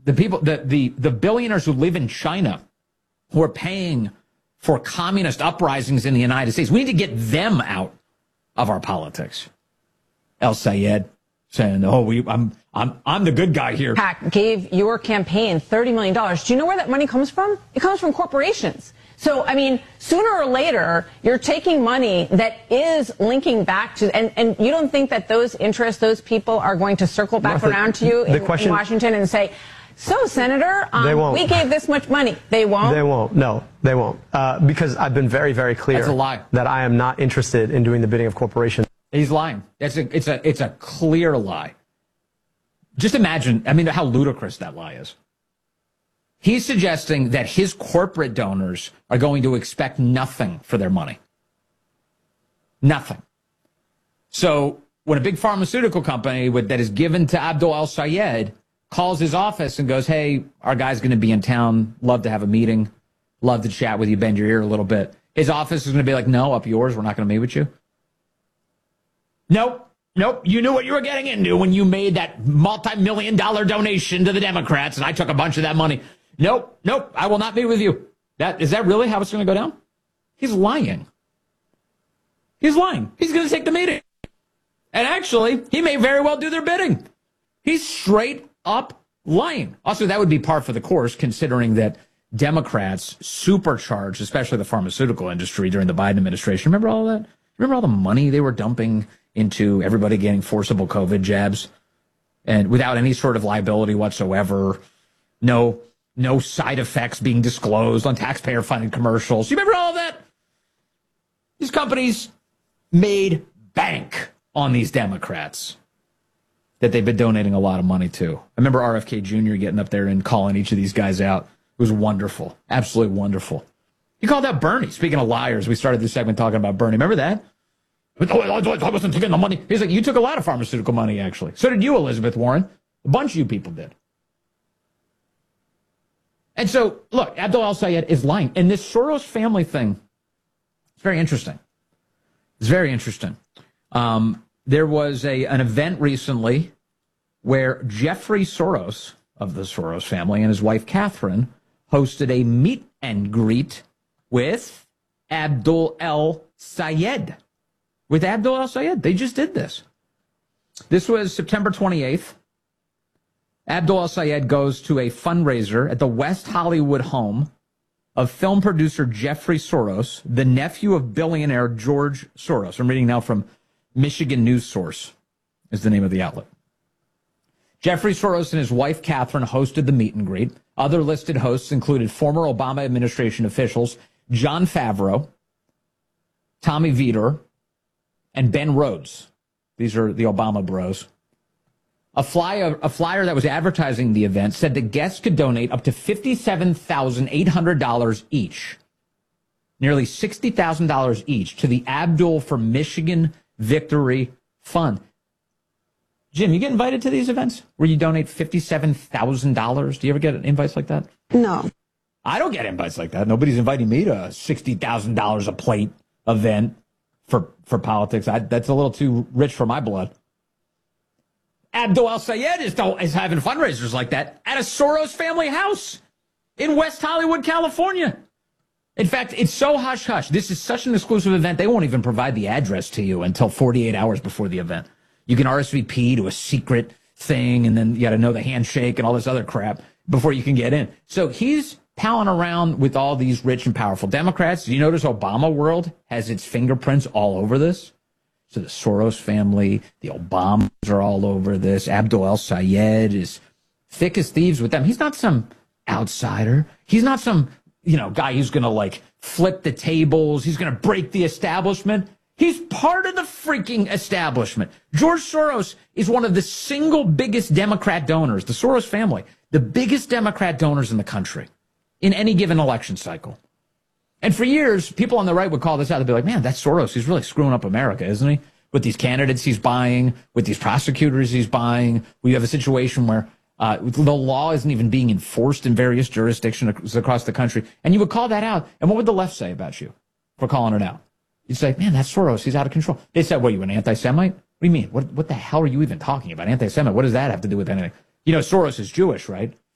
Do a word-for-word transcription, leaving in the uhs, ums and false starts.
The people, the, the, the billionaires who live in China who are paying for communist uprisings in the United States. We need to get them out of our politics. El Sayed saying, oh, we, I'm, I'm, I'm the good guy here. PAC gave your campaign thirty million dollars. Do you know where that money comes from? It comes from corporations. So, I mean, sooner or later, you're taking money that is linking back to, and, and you don't think that those interests, those people are going to circle back Martha, around to you in, question, in Washington and say, so, Senator, um, we gave this much money. They won't? They won't. No, they won't. Uh, because I've been very, very clear That's a lie. that I am not interested in doing the bidding of corporations. He's lying. That's a, it's a, it's a clear lie. Just imagine, I mean, how ludicrous that lie is. He's suggesting that his corporate donors are going to expect nothing for their money. Nothing. So when a big pharmaceutical company with, that is given to Abdul El-Sayed calls his office and goes, hey, our guy's going to be in town, love to have a meeting, love to chat with you, bend your ear a little bit. His office is going to be like, no, up yours, we're not going to meet with you. Nope, nope, you knew what you were getting into when you made that multi-million dollar donation to the Democrats, and I took a bunch of that money. Nope, nope, I will not meet with you. That, is that really how it's going to go down? He's lying. He's lying. He's going to take the meeting. And actually, he may very well do their bidding. He's straight up lying. Also, that would be par for the course, considering that Democrats supercharged, especially the pharmaceutical industry during the Biden administration. Remember all that? Remember all the money they were dumping into everybody getting forcible COVID jabs, and without any sort of liability whatsoever, no, no side effects being disclosed on taxpayer-funded commercials. You remember all of that? These companies made bank on these Democrats that they've been donating a lot of money to. I remember R F K Junior getting up there and calling each of these guys out. It was wonderful. Absolutely wonderful. He called out Bernie. Speaking of liars, we started this segment talking about Bernie. Remember that? I wasn't taking the money. He's like, you took a lot of pharmaceutical money, actually. So did you, Elizabeth Warren. A bunch of you people did. And so, look, Abdul El-Sayed is lying. And this Soros family thing, it's very interesting. It's very interesting. Um... There was a an event recently where Jeffrey Soros of the Soros family and his wife Catherine hosted a meet and greet with Abdul El-Sayed. With Abdul El-Sayed. They just did this. This was September twenty-eighth. Abdul El-Sayed goes to a fundraiser at the West Hollywood home of film producer Jeffrey Soros, the nephew of billionaire George Soros. I'm reading now from Michigan News Source is the name of the outlet. Jeffrey Soros and his wife, Catherine, hosted the meet and greet. Other listed hosts included former Obama administration officials Jon Favreau, Tommy Vietor, and Ben Rhodes. These are the Obama bros. A flyer, a flyer that was advertising the event said that guests could donate up to fifty-seven thousand eight hundred dollars each, nearly sixty thousand dollars each, to the Abdul for Michigan Victory Fund. Jim, you get invited to these events where you donate fifty-seven thousand dollars? Do you ever get invites like that? No. I don't get invites like that. Nobody's inviting me to a sixty thousand dollars a plate event for, for politics. I, that's a little too rich for my blood. Abdul El-Sayed is, is having fundraisers like that at a Soros family house in West Hollywood, California. In fact, it's so hush-hush. This is such an exclusive event, they won't even provide the address to you until forty-eight hours before the event. You can R S V P to a secret thing, and then you got to know the handshake and all this other crap before you can get in. So he's palling around with all these rich and powerful Democrats. Do you notice Obama world has its fingerprints all over this? So the Soros family, the Obamas are all over this. Abdul El-Sayed is thick as thieves with them. He's not some outsider. He's not some, you know, guy who's going to, like, flip the tables. He's going to break the establishment. He's part of the freaking establishment. George Soros is one of the single biggest Democrat donors, the Soros family, the biggest Democrat donors in the country in any given election cycle. And for years, people on the right would call this out. They'd be like, man, that's Soros. He's really screwing up America, isn't he? With these candidates he's buying, with these prosecutors he's buying. We have a situation where Uh, the law isn't even being enforced in various jurisdictions across the country. And you would call that out. And what would the left say about you for calling it out? You'd say, man, that's Soros. He's out of control. They said, what, are you an anti-Semite? What do you mean? What, what the hell are you even talking about? Anti-Semite? What does that have to do with anything? You know, Soros is Jewish, right?